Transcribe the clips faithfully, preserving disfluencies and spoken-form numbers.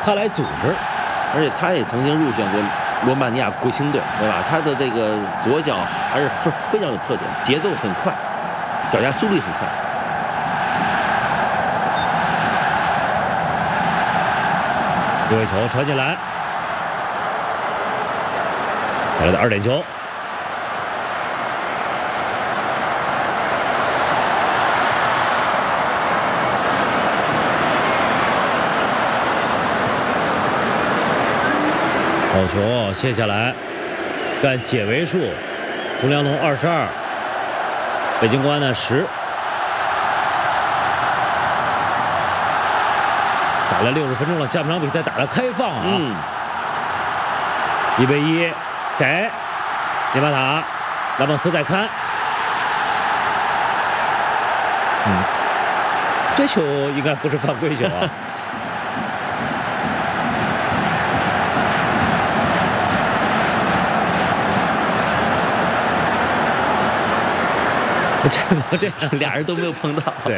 他来组织， 而且他也曾经入选过罗马尼亚国青队，对吧？他的这个左脚还是非非常有特点，节奏很快，脚下速率很快。 这位球传进来，带来的二点球。好球，卸下来，干解围数，涂良龙二十二，北京国安的十。打了六十分钟了，下半场比赛打得开放啊！ 嗯， 一比一，给迪巴塔，拉莫斯在看，嗯，这球应该不是犯规球啊。这这俩人都没有碰到。 对。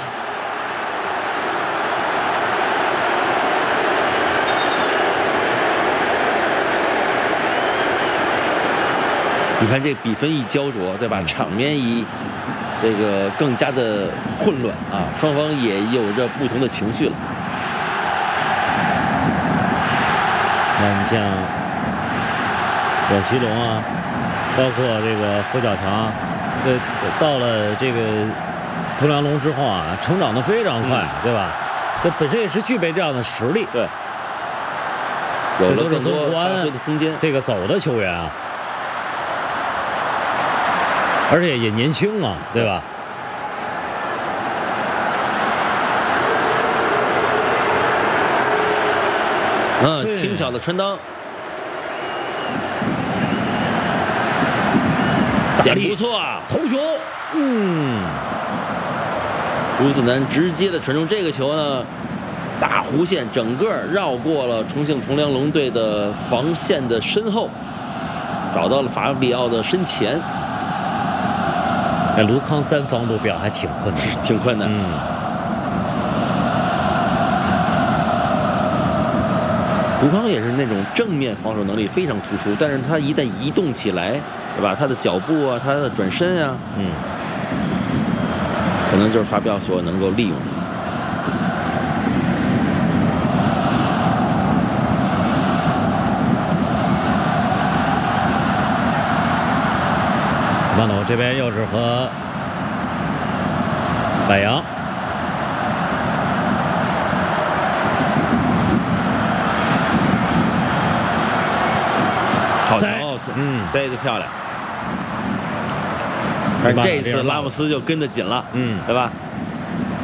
你看这比分一焦灼，对吧？场面一这个更加的混乱啊，双方也有着不同的情绪了。 那你像阮奇龙啊，包括这个胡小强，这到了这个涂良龙之后啊，成长的非常快，嗯、对吧？这本身也是具备这样的实力。 对，有了更多发挥的空间。 这个走的球员啊。而且也年轻啊，对吧？ 嗯，轻巧的传裆，点不错啊， 头球，嗯， 吴子南直接的传中，这个球呢，大弧线整个绕过了重庆铜梁龙队的防线的身后，找到了法比奥的身前。 哎，卢康单防路标还挺困难， 挺困难。 嗯， 卢康也是那种正面防守能力非常突出，但是他一旦移动起来，对吧？他的脚步啊，他的转身啊， 嗯， 可能就是法比奥所能够利用的。 曼努这边又是和柏杨， 好球，嗯，塞得漂亮。但是这次拉莫斯就跟得紧了， 嗯， 对吧？